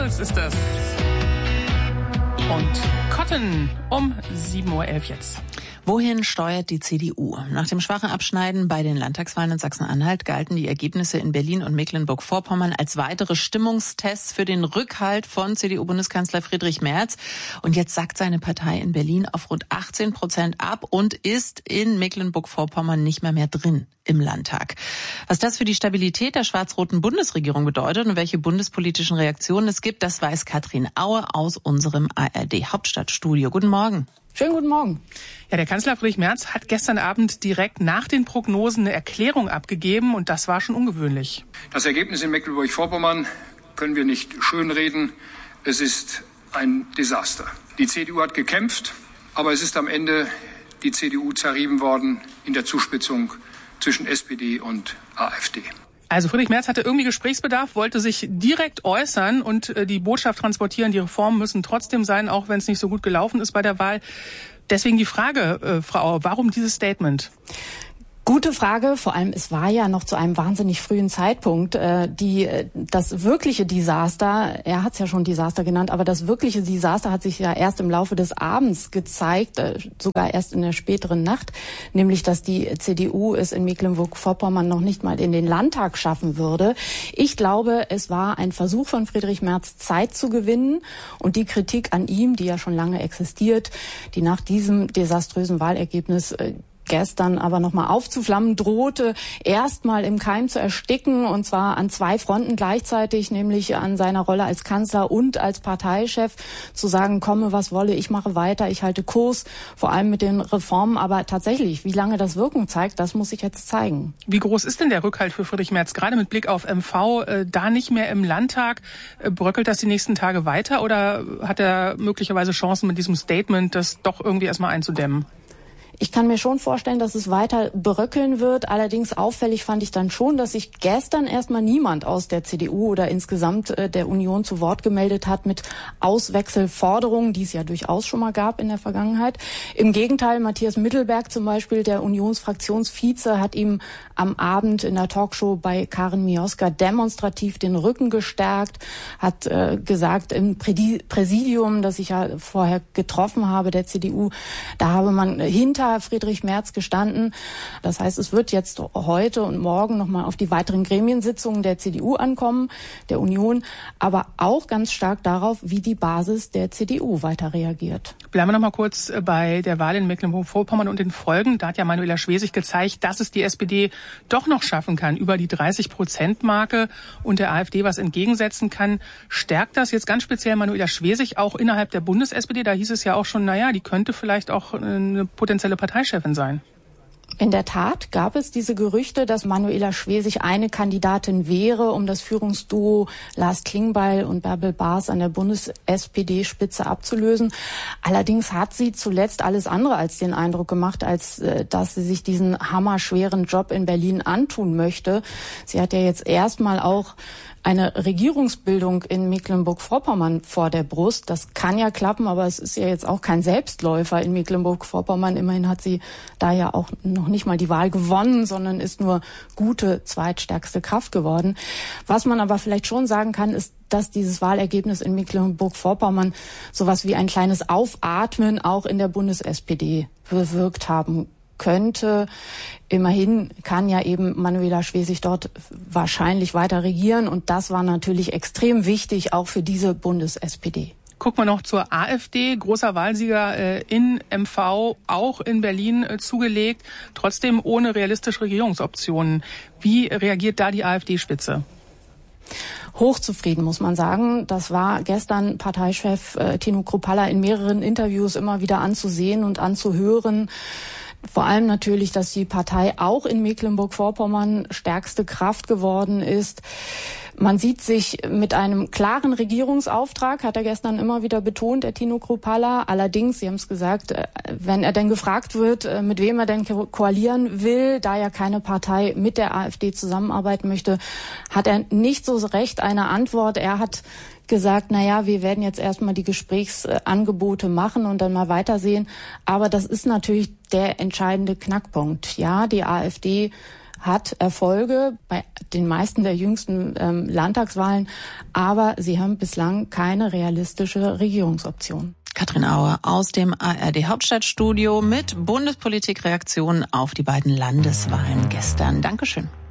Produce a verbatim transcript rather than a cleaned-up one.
Puls ist es. Und Cotton um sieben Uhr elf jetzt. Wohin steuert die C D U? Nach dem schwachen Abschneiden bei den Landtagswahlen in Sachsen-Anhalt galten die Ergebnisse in Berlin und Mecklenburg-Vorpommern als weitere Stimmungstests für den Rückhalt von C D U-Bundeskanzler Friedrich Merz. Und jetzt sackt seine Partei in Berlin auf rund achtzehn Prozent ab und ist in Mecklenburg-Vorpommern nicht mehr mehr drin im Landtag. Was das für die Stabilität der schwarz-roten Bundesregierung bedeutet und welche bundespolitischen Reaktionen es gibt, das weiß Katrin Aue aus unserem A R D-Hauptstadtstudio. Guten Morgen. Schönen guten Morgen. Ja, der Kanzler Friedrich Merz hat gestern Abend direkt nach den Prognosen eine Erklärung abgegeben und das war schon ungewöhnlich. Das Ergebnis in Mecklenburg-Vorpommern können wir nicht schönreden. Es ist ein Desaster. Die C D U hat gekämpft, aber es ist am Ende die C D U zerrieben worden in der Zuspitzung zwischen S P D und AfD. Also Friedrich Merz hatte irgendwie Gesprächsbedarf, wollte sich direkt äußern und äh, die Botschaft transportieren, die Reformen müssen trotzdem sein, auch wenn es nicht so gut gelaufen ist bei der Wahl. Deswegen die Frage, äh, Frau Auer, warum dieses Statement? Gute Frage. Vor allem, es war ja noch zu einem wahnsinnig frühen Zeitpunkt. Äh, die, das wirkliche Desaster, er hat es ja schon Desaster genannt, aber das wirkliche Desaster hat sich ja erst im Laufe des Abends gezeigt, äh, sogar erst in der späteren Nacht, nämlich, dass die C D U es in Mecklenburg-Vorpommern noch nicht mal in den Landtag schaffen würde. Ich glaube, es war ein Versuch von Friedrich Merz, Zeit zu gewinnen und die Kritik an ihm, die ja schon lange existiert, die nach diesem desaströsen Wahlergebnis äh, gestern aber nochmal aufzuflammen drohte, erstmal im Keim zu ersticken, und zwar an zwei Fronten gleichzeitig, nämlich an seiner Rolle als Kanzler und als Parteichef, zu sagen, komme was wolle, ich mache weiter, ich halte Kurs, vor allem mit den Reformen. Aber tatsächlich, wie lange das Wirkung zeigt, das muss sich jetzt zeigen. Wie groß ist denn der Rückhalt für Friedrich Merz, gerade mit Blick auf M V, äh, da nicht mehr im Landtag? Äh, bröckelt das die nächsten Tage weiter oder hat er möglicherweise Chancen mit diesem Statement, das doch irgendwie erstmal einzudämmen? Ich kann mir schon vorstellen, dass es weiter bröckeln wird. Allerdings auffällig fand ich dann schon, dass sich gestern erstmal niemand aus der C D U oder insgesamt äh, der Union zu Wort gemeldet hat mit Auswechselforderungen, die es ja durchaus schon mal gab in der Vergangenheit. Im Gegenteil, Matthias Mittelberg zum Beispiel, der Unionsfraktionsvize, hat ihm am Abend in der Talkshow bei Karin Mioska demonstrativ den Rücken gestärkt, hat äh, gesagt, im Präsidium, das ich ja vorher getroffen habe, der C D U, da habe man hinter Friedrich Merz gestanden. Das heißt, es wird jetzt heute und morgen nochmal auf die weiteren Gremiensitzungen der C D U ankommen, der Union, aber auch ganz stark darauf, wie die Basis der C D U weiter reagiert. Bleiben wir noch mal kurz bei der Wahl in Mecklenburg-Vorpommern und den Folgen. Da hat ja Manuela Schwesig gezeigt, dass es die S P D doch noch schaffen kann, über die dreißig Prozent Marke und der AfD was entgegensetzen kann. Stärkt das jetzt ganz speziell Manuela Schwesig auch innerhalb der Bundes-S P D? Da hieß es ja auch schon, naja, die könnte vielleicht auch eine potenzielle Parteichefin sein. In der Tat gab es diese Gerüchte, dass Manuela Schwesig eine Kandidatin wäre, um das Führungsduo Lars Klingbeil und Bärbel Baas an der Bundes-S P D-Spitze abzulösen. Allerdings hat sie zuletzt alles andere als den Eindruck gemacht, als äh, dass sie sich diesen hammerschweren Job in Berlin antun möchte. Sie hat ja jetzt erstmal auch eine Regierungsbildung in Mecklenburg-Vorpommern vor der Brust. Das kann ja klappen, aber es ist ja jetzt auch kein Selbstläufer in Mecklenburg-Vorpommern. Immerhin hat sie da ja auch noch nicht mal die Wahl gewonnen, sondern ist nur gute zweitstärkste Kraft geworden. Was man aber vielleicht schon sagen kann, ist, dass dieses Wahlergebnis in Mecklenburg-Vorpommern sowas wie ein kleines Aufatmen auch in der Bundes-S P D bewirkt haben könnte. Immerhin kann ja eben Manuela Schwesig dort wahrscheinlich weiter regieren und das war natürlich extrem wichtig, auch für diese Bundes-S P D. Gucken wir noch zur AfD. Großer Wahlsieger äh, in M V, auch in Berlin äh, zugelegt, trotzdem ohne realistische Regierungsoptionen. Wie reagiert da die AfD-Spitze? Hochzufrieden, muss man sagen. Das war gestern Parteichef äh, Tino Kruppalla in mehreren Interviews immer wieder anzusehen und anzuhören. Vor allem natürlich, dass die Partei auch in Mecklenburg-Vorpommern stärkste Kraft geworden ist. Man sieht sich mit einem klaren Regierungsauftrag, hat er gestern immer wieder betont, der Tino Kruppalla. Allerdings, Sie haben es gesagt, wenn er denn gefragt wird, mit wem er denn koalieren will, da ja keine Partei mit der AfD zusammenarbeiten möchte, hat er nicht so recht eine Antwort. Er hat gesagt, na ja, wir werden jetzt erstmal die Gesprächsangebote machen und dann mal weitersehen. Aber das ist natürlich der entscheidende Knackpunkt. Ja, die AfD hat Erfolge bei den meisten der jüngsten ähm, Landtagswahlen, aber sie haben bislang keine realistische Regierungsoption. Katrin Auer aus dem A R D Hauptstadtstudio mit Bundespolitik-Reaktionen auf die beiden Landeswahlen gestern. Dankeschön.